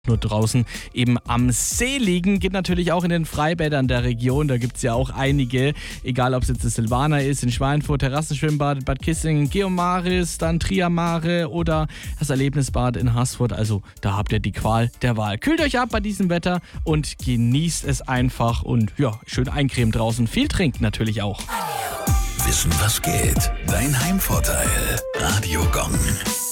nur draußen eben am See liegen. Geht natürlich auch in den Freibädern der Region. Da gibt es ja auch einige. Egal, ob es jetzt das Silvana ist, in Schweinfurt, Terrassenschwimmbad, Bad Kissingen, Geomaris, dann Triamare oder das Erlebnisbad in Haßfurt. Also da habt ihr die Qual der Wahl. Kühlt euch ab bei diesem Wetter und genießt es einfach. Und ja, schön eincremen draußen. Viel trinken natürlich auch. Wissen, was geht? Dein Heimvorteil. Radio Gong.